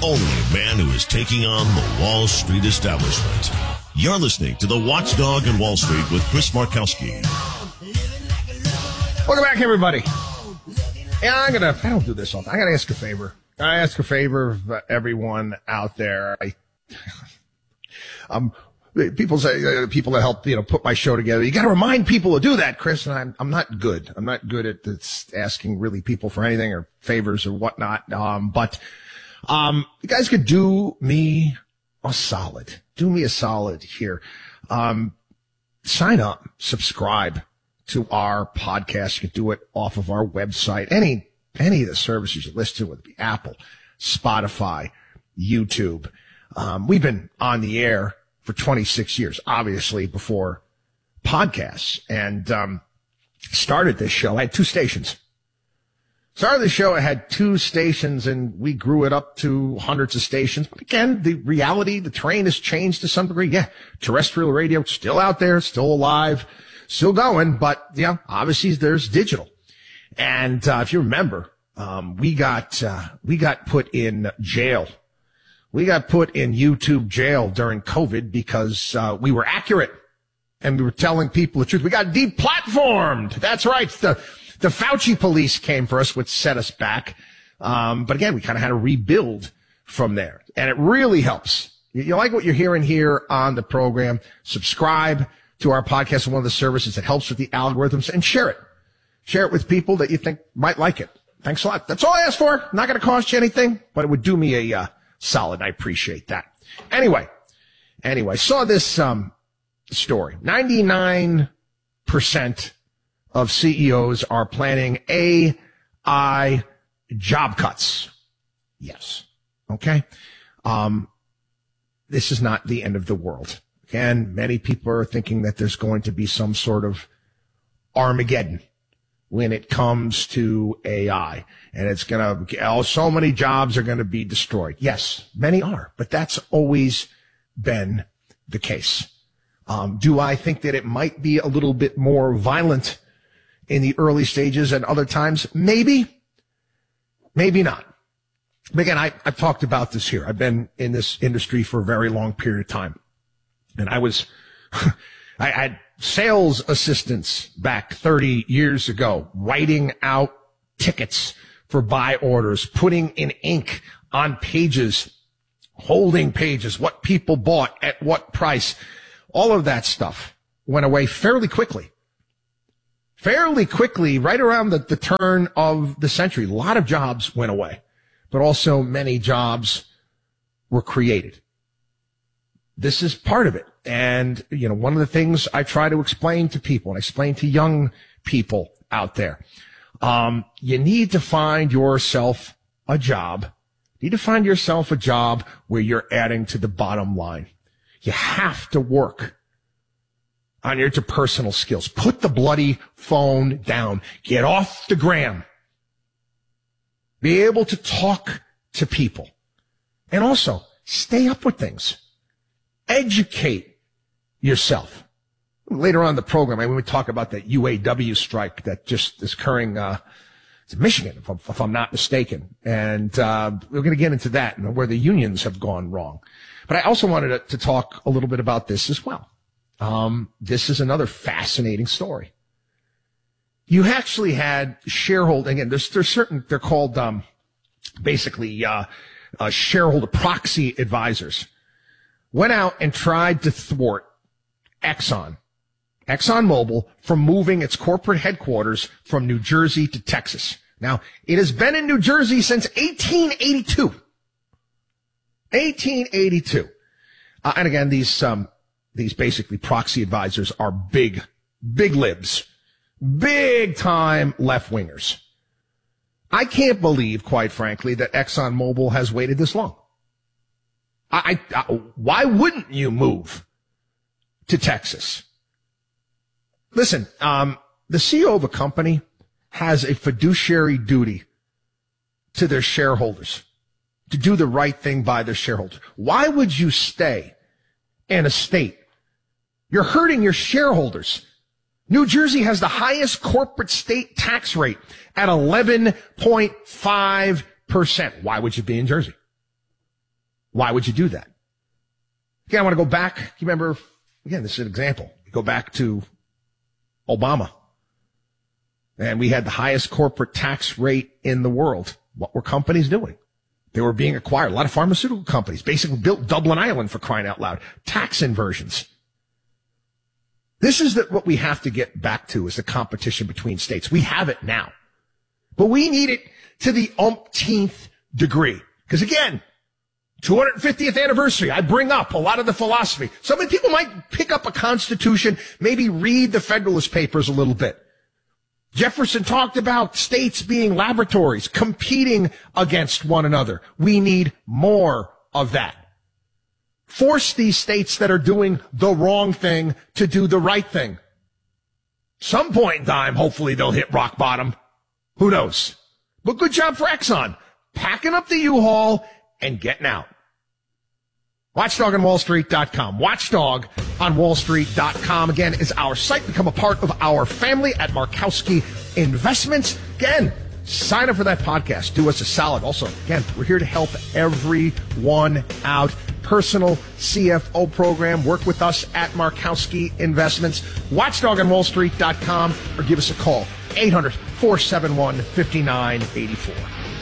only man who is taking on the Wall Street establishment. You're listening to The Watchdog on Wall Street with Chris Markowski. Welcome back, everybody. Yeah, I don't do this all the time. I gotta ask a favor. I ask a favor of everyone out there. People say, people that help, put my show together. You got to remind people to do that, Chris. And I'm not good. I'm not good at asking really people for anything or favors or whatnot. But you guys could do me a solid. Do me a solid here. Sign up, subscribe to our podcast. You can do it off of our website. Any of the services you listen to, whether it be Apple, Spotify, YouTube. We've been on the air for 26 years, obviously before podcasts, and started this show. I had two stations. Started the show, I had two stations, and we grew it up to hundreds of stations. But again, the reality, the terrain has changed to some degree. Yeah, terrestrial radio still out there, still alive, still going, but obviously there's digital. And if you remember, we got put in jail. We got put in YouTube jail during COVID because we were accurate and we were telling people the truth. We got deplatformed. That's right. The Fauci police came for us, which set us back. But again, we kind of had to rebuild from there. And it really helps. You like what you're hearing here on the program? Subscribe to our podcast on one of the services that helps with the algorithms, and share it. Share it with people that you think might like it. Thanks a lot. That's all I asked for. Not going to cost you anything, but it would do me a solid. I appreciate that. Anyway, saw this story. 99% of CEOs are planning AI job cuts. Yes. Okay. This is not the end of the world. Again, many people are thinking that there's going to be some sort of Armageddon when it comes to AI, and it's so many jobs are going to be destroyed. Yes, many are, but that's always been the case. Do I think that it might be a little bit more violent in the early stages and other times? Maybe, maybe not. But again, I've talked about this here. I've been in this industry for a very long period of time, and I had sales assistants back 30 years ago, writing out tickets for buy orders, putting in ink on pages, holding pages, what people bought at what price. All of that stuff went away fairly quickly. Fairly quickly, right around the turn of the century. A lot of jobs went away, but also many jobs were created. This is part of it. And, one of the things I try to explain to people, and explain to young people out there, you need to find yourself a job. You need to find yourself a job where you're adding to the bottom line. You have to work on your interpersonal skills. Put the bloody phone down. Get off the gram. Be able to talk to people. And also, stay up with things. Educate yourself. Later on in the program, when we talk about that UAW strike that just is occurring, it's in Michigan, if I'm not mistaken. And, we're going to get into that and where the unions have gone wrong. But I also wanted to talk a little bit about this as well. This is another fascinating story. You actually had shareholding, and there's certain, they're called, basically, shareholder proxy advisors. Went out and tried to thwart ExxonMobil from moving its corporate headquarters from New Jersey to Texas. Now, it has been in New Jersey since 1882. 1882. And again, these basically proxy advisors are big libs, big time left-wingers. I can't believe, quite frankly, that ExxonMobil has waited this long. Why wouldn't you move to Texas? Listen, the CEO of a company has a fiduciary duty to their shareholders to do the right thing by their shareholders. Why would you stay in a state? You're hurting your shareholders. New Jersey has the highest corporate state tax rate at 11.5%. Why would you be in Jersey? Why would you do that? Again, I want to go back. You remember, again, this is an example. You go back to Obama. And we had the highest corporate tax rate in the world. What were companies doing? They were being acquired. A lot of pharmaceutical companies basically built Dublin Island, for crying out loud. Tax inversions. This is what we have to get back to, is the competition between states. We have it now. But we need it to the umpteenth degree. Because again, 250th anniversary, I bring up a lot of the philosophy. So many people might pick up a constitution, maybe read the Federalist Papers a little bit. Jefferson talked about states being laboratories, competing against one another. We need more of that. Force these states that are doing the wrong thing to do the right thing. Some point in time, hopefully they'll hit rock bottom. Who knows? But good job for Exxon, packing up the U-Haul and getting out. WatchdogOnWallStreet.com. Watchdog on WallStreet.com, again, is our site. Become a part of our family at Markowski Investments. Again, sign up for that podcast. Do us a solid. Also, again, we're here to help everyone out. Personal CFO program. Work with us at Markowski Investments. WatchdogOnWallStreet.com, or give us a call. 800-471-5984.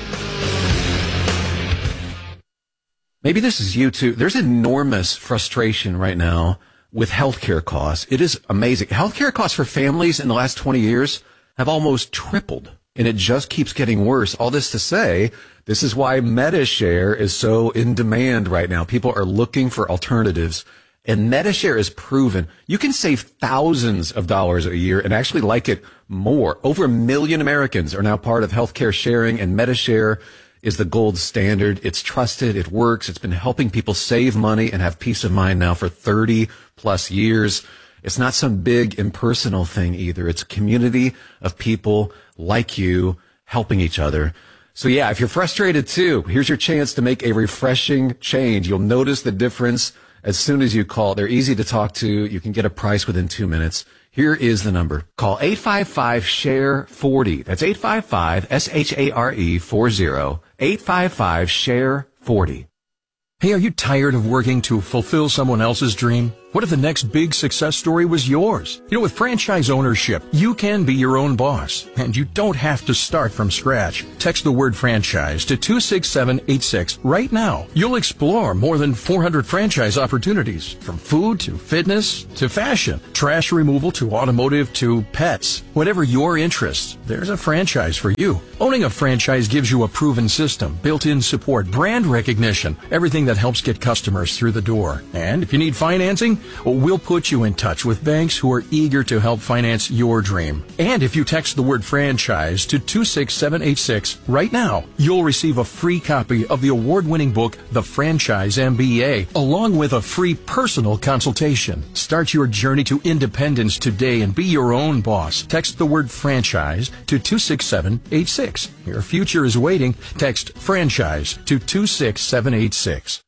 Maybe this is you too. There's enormous frustration right now with healthcare costs. It is amazing. Healthcare costs for families in the last 20 years have almost tripled, and it just keeps getting worse. All this to say, this is why MediShare is so in demand right now. People are looking for alternatives, and MediShare is proven. You can save thousands of dollars a year and actually like it more. Over 1 million Americans are now part of healthcare sharing, and MediShare is the gold standard. It's trusted. It works. It's been helping people save money and have peace of mind now for 30 plus years. It's not some big impersonal thing either. It's a community of people like you helping each other. So yeah, if you're frustrated too, here's your chance to make a refreshing change. You'll notice the difference as soon as you call. They're easy to talk to. You can get a price within 2 minutes. Here is the number. Call 855-SHARE-40. That's 855-SHARE-40. 855-SHARE-40. Hey, are you tired of working to fulfill someone else's dream? What if the next big success story was yours? You know, with franchise ownership, you can be your own boss, and you don't have to start from scratch. Text the word franchise to 26786 right now. You'll explore more than 400 franchise opportunities, from food to fitness to fashion, trash removal to automotive to pets. Whatever your interests, there's a franchise for you. Owning a franchise gives you a proven system, built-in support, brand recognition, everything that helps get customers through the door. And if you need financing, well, we'll put you in touch with banks who are eager to help finance your dream. And if you text the word franchise to 26786 right now, you'll receive a free copy of the award-winning book, The Franchise MBA, along with a free personal consultation. Start your journey to independence today and be your own boss. Text the word franchise to 26786. Your future is waiting. Text franchise to 26786.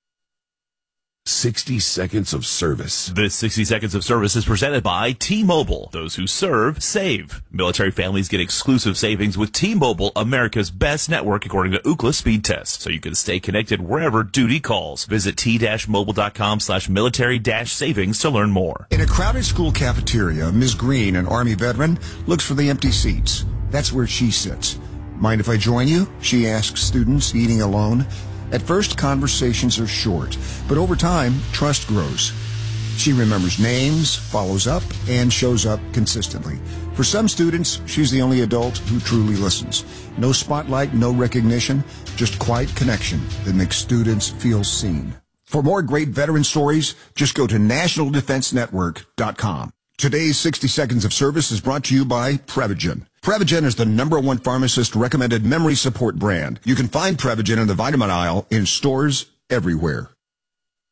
60 seconds of service. This 60 seconds of service is presented by T-Mobile. Those who serve, save. Military families get exclusive savings with T-Mobile, America's best network according to Ookla speed test, so you can stay connected wherever duty calls. Visit t-mobile.com/military-savings to learn more. In a crowded school cafeteria, Ms. Green, an Army veteran, looks for the empty seats. That's where she sits. Mind if I join you? She asks students eating alone. At first, conversations are short, but over time, trust grows. She remembers names, follows up, and shows up consistently. For some students, she's the only adult who truly listens. No spotlight, no recognition, just quiet connection that makes students feel seen. For more great veteran stories, just go to nationaldefensenetwork.com. Today's 60 Seconds of Service is brought to you by Prevagen. Prevagen is the #1 pharmacist-recommended memory support brand. You can find Prevagen in the vitamin aisle in stores everywhere.